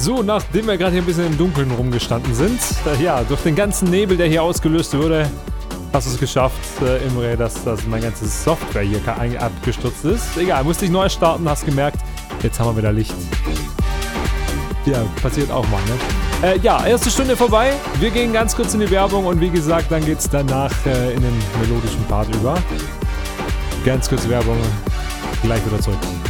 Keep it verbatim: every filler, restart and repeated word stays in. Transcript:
So, nachdem wir gerade hier ein bisschen im Dunkeln rumgestanden sind, äh, ja, durch den ganzen Nebel, der hier ausgelöst wurde, hast du es geschafft, äh, Imre, dass, dass mein ganzes Software hier abgestürzt ist. Egal, musste ich neu starten, hast gemerkt, jetzt haben wir wieder Licht. Ja, passiert auch mal, ne? Äh, ja, erste Stunde vorbei. Wir gehen ganz kurz in die Werbung und wie gesagt, dann geht's danach äh, in den melodischen Part über. Ganz kurz Werbung, gleich wieder zurück.